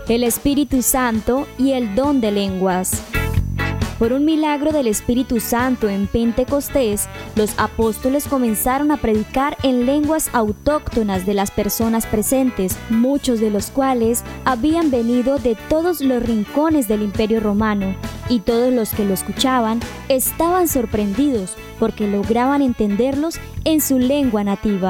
el Espíritu Santo y el don de lenguas. Por un milagro del Espíritu Santo en Pentecostés, los apóstoles comenzaron a predicar en lenguas autóctonas de las personas presentes, muchos de los cuales habían venido de todos los rincones del Imperio Romano, y todos los que lo escuchaban estaban sorprendidos porque lograban entenderlos en su lengua nativa.